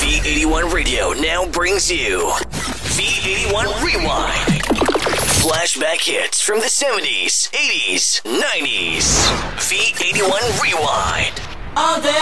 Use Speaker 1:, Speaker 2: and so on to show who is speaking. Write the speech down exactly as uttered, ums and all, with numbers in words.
Speaker 1: V eighty-one Radio now brings you V eighty-one Rewind. Flashback hits from the seventies, eighties, nineties. V eighty-one Rewind.
Speaker 2: All day.